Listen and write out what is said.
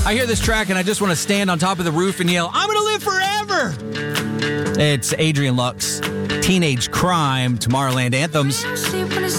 I hear this track and I just want to stand on top of the roof and yell, I'm going to live forever. It's Adrian Lux, Teenage Crime, Tomorrowland Anthems.